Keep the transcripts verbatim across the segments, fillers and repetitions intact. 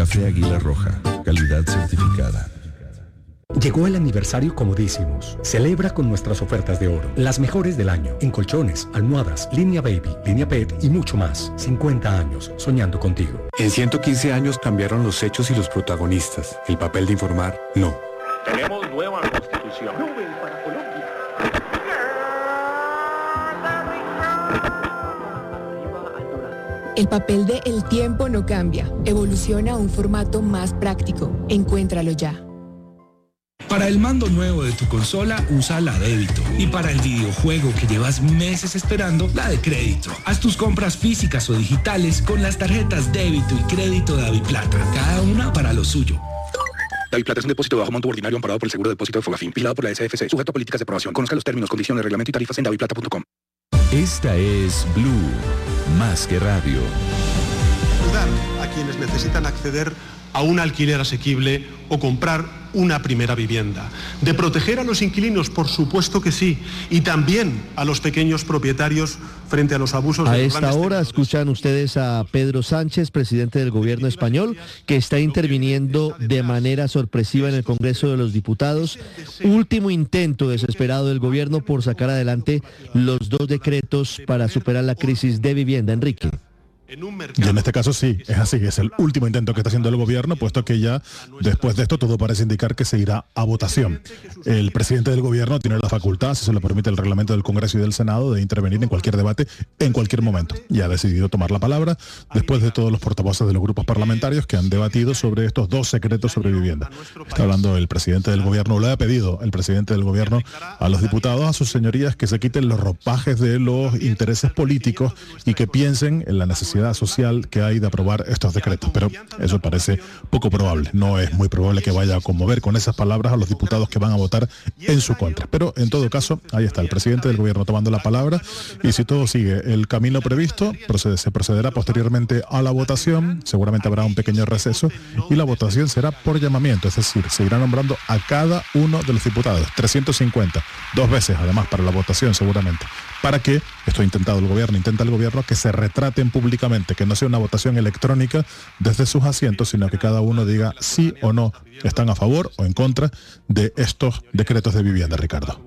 Café Águila Roja, calidad certificada. Llegó el aniversario Comodísimos. Celebra con nuestras ofertas de oro, las mejores del año, en colchones, almohadas, línea baby, línea pet y mucho más. cincuenta años, soñando contigo. En ciento quince años cambiaron los hechos y los protagonistas. El papel de informar, no. Tenemos nueva constitución. Nobel para Colombia. El papel de El Tiempo no cambia. Evoluciona a un formato más práctico. Encuéntralo ya. Para el mando nuevo de tu consola, usa la débito. Y para el videojuego que llevas meses esperando, la de crédito. Haz tus compras físicas o digitales con las tarjetas débito y crédito de Daviplata. Cada una para lo suyo. Daviplata es un depósito de bajo monto ordinario amparado por el Seguro de Depósito de Fogafín, vigilado por la S F C, sujeto a políticas de aprobación. Conozca los términos, condiciones, reglamento y tarifas en daviplata punto com. Esta es Blue, más que radio. Ayudar a quienes necesitan acceder a un alquiler asequible o comprar una primera vivienda. De proteger a los inquilinos, por supuesto que sí, y también a los pequeños propietarios frente a los abusos. A esta hora escuchan ustedes a Pedro Sánchez, presidente del gobierno español, que está interviniendo de manera sorpresiva en el Congreso de los Diputados. Último intento desesperado del gobierno por sacar adelante los dos decretos para superar la crisis de vivienda. Enrique. Y en este caso sí, es así, es el último intento que está haciendo el gobierno, puesto que ya después de esto todo parece indicar que se irá a votación. El presidente del gobierno tiene la facultad, si se lo permite el reglamento del Congreso y del Senado, de intervenir en cualquier debate, en cualquier momento. Y ha decidido tomar la palabra después de todos los portavoces de los grupos parlamentarios que han debatido sobre estos dos secretos sobre vivienda. Está hablando el presidente del gobierno, le ha pedido el presidente del gobierno a los diputados, a sus señorías, que se quiten los ropajes de los intereses políticos y que piensen en la necesidad social que hay de aprobar estos decretos, pero eso parece poco probable. No es muy probable que vaya a conmover con esas palabras a los diputados que van a votar en su contra, pero en todo caso ahí está el presidente del gobierno tomando la palabra, y si todo sigue el camino previsto, procede, se procederá posteriormente a la votación. Seguramente habrá un pequeño receso y la votación será por llamamiento, es decir, se irá nombrando a cada uno de los diputados, trescientos cincuenta, dos veces además para la votación seguramente, para que, esto ha intentado el gobierno, intenta el gobierno, que se retraten públicamente, que no sea una votación electrónica desde sus asientos, sino que cada uno diga sí o no están a favor o en contra de estos decretos de vivienda, Ricardo.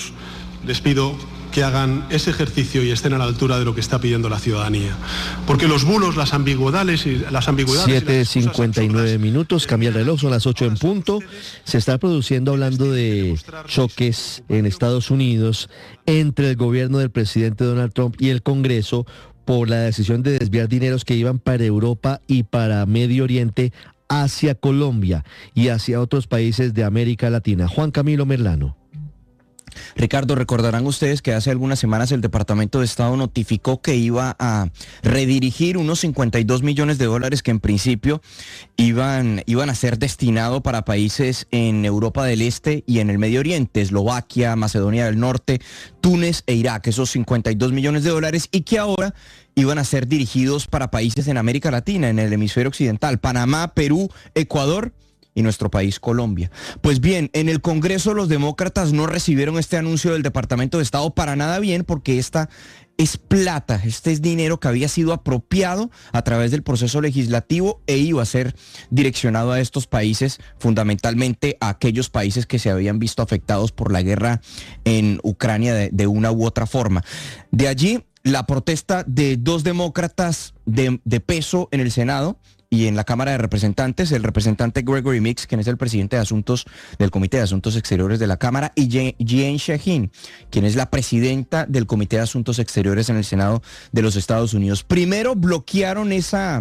Les pido que hagan ese ejercicio y estén a la altura de lo que está pidiendo la ciudadanía. Porque los bulos, las ambigüedades y las ambigüedades... siete cincuenta y nueve minutos, cambia el reloj, son las ocho en punto. Se está produciendo, hablando de choques en Estados Unidos, entre el gobierno del presidente Donald Trump y el Congreso por la decisión de desviar dineros que iban para Europa y para Medio Oriente hacia Colombia y hacia otros países de América Latina. Juan Camilo Merlano. Ricardo, recordarán ustedes que hace algunas semanas el Departamento de Estado notificó que iba a redirigir unos cincuenta y dos millones de dólares que en principio iban, iban a ser destinados para países en Europa del Este y en el Medio Oriente, Eslovaquia, Macedonia del Norte, Túnez e Irak, esos cincuenta y dos millones de dólares, y que ahora iban a ser dirigidos para países en América Latina, en el hemisferio occidental, Panamá, Perú, Ecuador y nuestro país, Colombia. Pues bien, en el Congreso los demócratas no recibieron este anuncio del Departamento de Estado para nada bien, porque esta es plata, este es dinero que había sido apropiado a través del proceso legislativo e iba a ser direccionado a estos países, fundamentalmente a aquellos países que se habían visto afectados por la guerra en Ucrania de, de una u otra forma. De allí la protesta de dos demócratas de, de peso en el Senado y en la Cámara de Representantes, el representante Gregory Meeks, quien es el presidente de asuntos del Comité de Asuntos Exteriores de la Cámara, y Jeanne Shaheen, quien es la presidenta del Comité de Asuntos Exteriores en el Senado de los Estados Unidos. Primero bloquearon esa,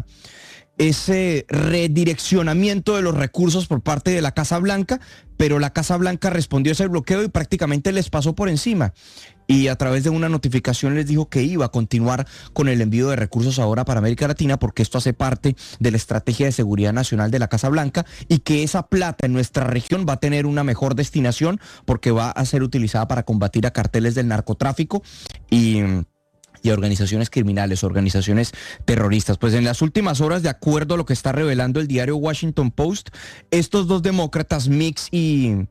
ese redireccionamiento de los recursos por parte de la Casa Blanca, pero la Casa Blanca respondió a ese bloqueo y prácticamente les pasó por encima. Y a través de una notificación les dijo que iba a continuar con el envío de recursos ahora para América Latina, porque esto hace parte de la estrategia de seguridad nacional de la Casa Blanca, y que esa plata en nuestra región va a tener una mejor destinación porque va a ser utilizada para combatir a carteles del narcotráfico y... y a organizaciones criminales, organizaciones terroristas. Pues en las últimas horas, de acuerdo a lo que está revelando el diario Washington Post, estos dos demócratas, Meeks y,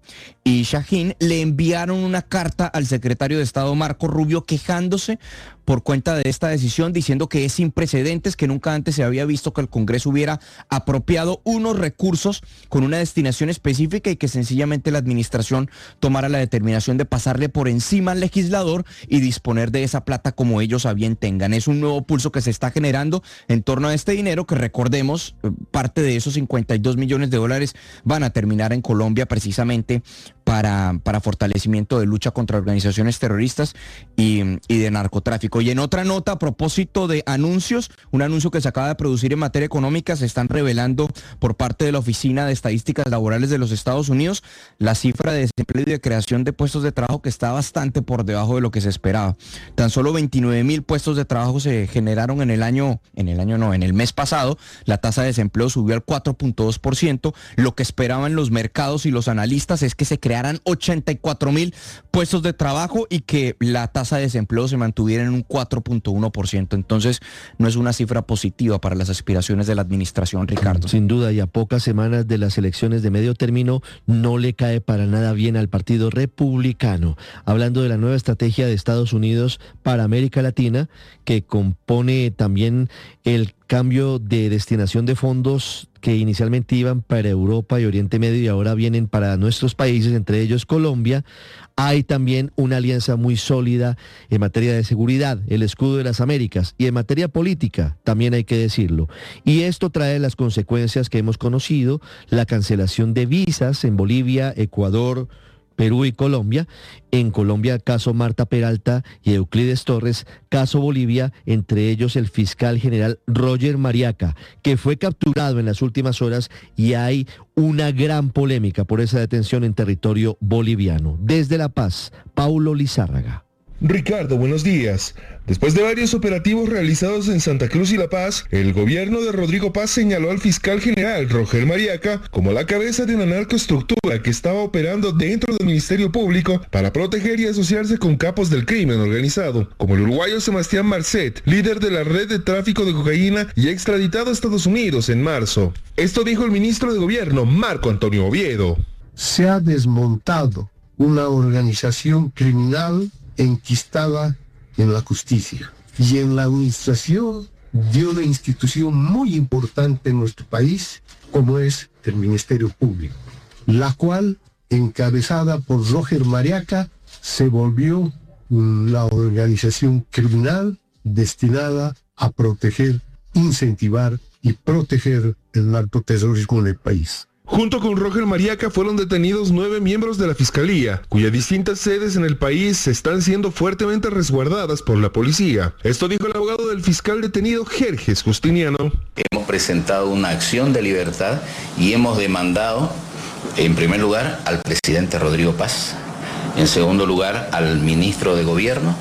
y Shaheen le enviaron una carta al secretario de Estado Marco Rubio quejándose por cuenta de esta decisión, diciendo que es sin precedentes, que nunca antes se había visto que el Congreso hubiera apropiado unos recursos con una destinación específica y que sencillamente la administración tomara la determinación de pasarle por encima al legislador y disponer de esa plata como ellos a bien tengan. Es un nuevo pulso que se está generando en torno a este dinero que, recordemos, parte de esos cincuenta y dos millones de dólares van a terminar en Colombia precisamente para, para fortalecimiento de lucha contra organizaciones terroristas y, y de narcotráfico. Y en otra nota, a propósito de anuncios, un anuncio que se acaba de producir en materia económica, se están revelando por parte de la Oficina de Estadísticas Laborales de los Estados Unidos la cifra de desempleo y de creación de puestos de trabajo, que está bastante por debajo de lo que se esperaba. Tan solo veintinueve mil puestos de trabajo se generaron en el año, en el año no, en el mes pasado. La tasa de desempleo subió al cuatro punto dos por ciento. Lo que esperaban los mercados y los analistas es que se crearan ochenta y cuatro mil puestos de trabajo y que la tasa de desempleo se mantuviera en un cuatro punto uno por ciento. Entonces, no es una cifra positiva para las aspiraciones de la administración, Ricardo. Sin duda, y a pocas semanas de las elecciones de medio término, no le cae para nada bien al Partido Republicano. Hablando de la nueva estrategia de Estados Unidos para América Latina, que compone también el cambio de destinación de fondos que inicialmente iban para Europa y Oriente Medio y ahora vienen para nuestros países, entre ellos Colombia. Hay también una alianza muy sólida en materia de seguridad, el escudo de las Américas, y en materia política, también hay que decirlo. Y esto trae las consecuencias que hemos conocido: la cancelación de visas en Bolivia, Ecuador, Perú y Colombia. En Colombia, caso Marta Peralta y Euclides Torres; caso Bolivia, entre ellos el fiscal general Roger Mariaca, que fue capturado en las últimas horas, y hay una gran polémica por esa detención en territorio boliviano. Desde La Paz, Paulo Lizárraga. Ricardo, buenos días. Después de varios operativos realizados en Santa Cruz y La Paz, el gobierno de Rodrigo Paz señaló al fiscal general Roger Mariaca como la cabeza de una narcoestructura que estaba operando dentro del Ministerio Público para proteger y asociarse con capos del crimen organizado, como el uruguayo Sebastián Marcet, líder de la red de tráfico de cocaína y extraditado a Estados Unidos en marzo. Esto dijo el ministro de Gobierno, Marco Antonio Oviedo. Se ha desmontado una organización criminal enquistada en la justicia y en la administración de una institución muy importante en nuestro país, como es el Ministerio Público, la cual, encabezada por Roger Mariaca, se volvió la organización criminal destinada a proteger, incentivar y proteger el narcoterrorismo en el país. Junto con Roger Mariaca fueron detenidos nueve miembros de la Fiscalía, cuyas distintas sedes en el país están siendo fuertemente resguardadas por la policía. Esto dijo el abogado del fiscal detenido, Jerjes Justiniano. Hemos presentado una acción de libertad y hemos demandado, en primer lugar, al presidente Rodrigo Paz, en segundo lugar, al ministro de Gobierno,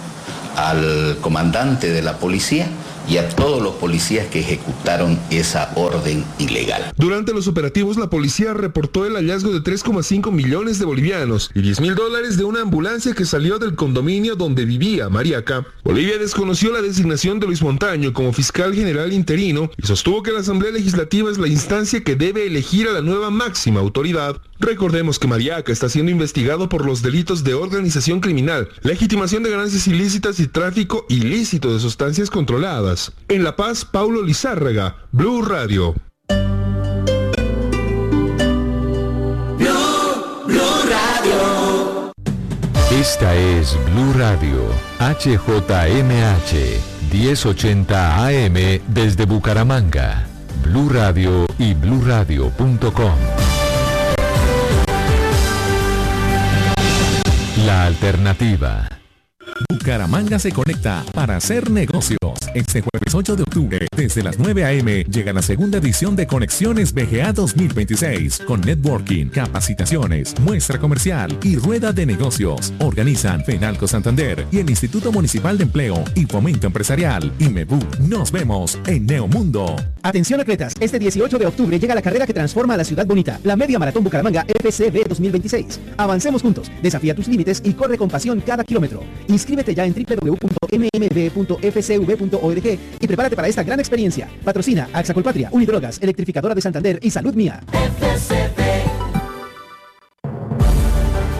al comandante de la policía y a todos los policías que ejecutaron esa orden ilegal. Durante los operativos, la policía reportó el hallazgo de tres coma cinco millones de bolivianos y diez mil dólares de una ambulancia que salió del condominio donde vivía Mariaca. Bolivia desconoció la designación de Luis Montaño como fiscal general interino y sostuvo que la Asamblea Legislativa es la instancia que debe elegir a la nueva máxima autoridad. Recordemos que Mariaca está siendo investigado por los delitos de organización criminal, legitimación de ganancias ilícitas y tráfico ilícito de sustancias controladas. En La Paz, Paulo Lizárraga, Blue Radio. Blue, Blue Radio. Esta es Blue Radio, H J M H, diez ochenta A M desde Bucaramanga. Blue Radio y blue radio punto com. La alternativa. Bucaramanga se conecta para hacer negocios. Este jueves ocho de octubre, desde las nueve a eme, llega la segunda edición de Conexiones B G A dos mil veintiséis, con networking, capacitaciones, muestra comercial y rueda de negocios. Organizan Fenalco Santander y el Instituto Municipal de Empleo y Fomento Empresarial, IMEBU. Nos vemos en Neomundo. Atención atletas, este dieciocho de octubre llega la carrera que transforma a la ciudad bonita, la Media Maratón Bucaramanga F C B dos mil veintiséis. Avancemos juntos, desafía tus límites y corre con pasión cada kilómetro. Inscríbete ya en doble u doble u doble u punto eme eme be punto efe ce ve punto org y prepárate para esta gran experiencia. Patrocina AXA Colpatria, Unidrogas, Electrificadora de Santander y Salud Mía. F C B.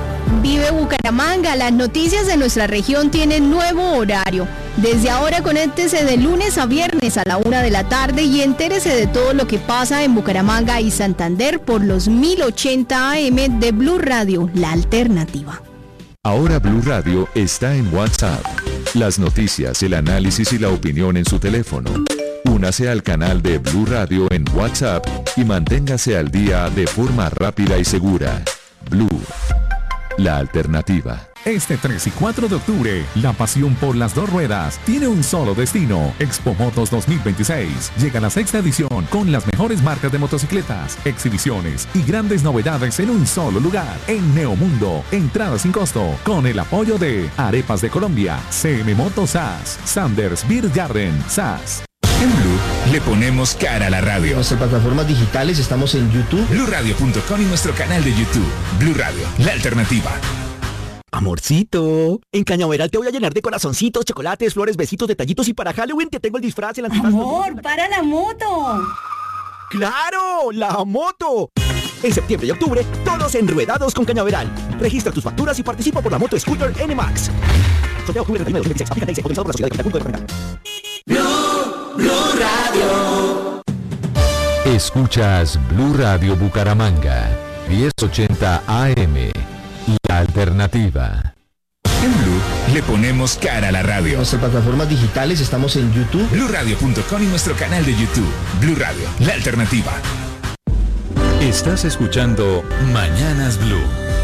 Vive Bucaramanga. Las noticias de nuestra región tienen nuevo horario. Desde ahora conéctese de lunes a viernes a la una de la tarde y entérese de todo lo que pasa en Bucaramanga y Santander por los mil ochenta A M de Blue Radio, la alternativa. Ahora Blue Radio está en WhatsApp. Las noticias, el análisis y la opinión en su teléfono. Únase al canal de Blue Radio en WhatsApp y manténgase al día de forma rápida y segura. Blue, la alternativa. Este tres y cuatro de octubre, la pasión por las dos ruedas tiene un solo destino. Expo Motos dos mil veintiséis. Llega la sexta edición con las mejores marcas de motocicletas, exhibiciones y grandes novedades en un solo lugar. En Neomundo, entrada sin costo, con el apoyo de Arepas de Colombia, C M Motos S A S, Sanders Beer Garden S A S. En Blue le ponemos cara a la radio. En nuestras plataformas digitales estamos en YouTube, blue radio punto com y nuestro canal de YouTube. Blue Radio, la alternativa. Amorcito, en Cañaveral te voy a llenar de corazoncitos, chocolates, flores, besitos, detallitos y para Halloween te tengo el disfraz y el antifaz. Amor, para la moto. ¡Claro! ¡La moto! En septiembre y octubre, todos enruedados con Cañaveral. Registra tus facturas y participa por la moto Scooter N MAX. Sorteo octubre treinta y uno de dos mil veintiséis. Aplica autorizado por la Sociedad de Capital. Punto de Blue, Blue Radio. Escuchas Blue Radio Bucaramanga, diez ochenta A M. La alternativa. En Blue le ponemos cara a la radio. En nuestras plataformas digitales estamos en YouTube, blue radio punto com y nuestro canal de YouTube. Blue Radio, la alternativa. Estás escuchando Mañanas Blue.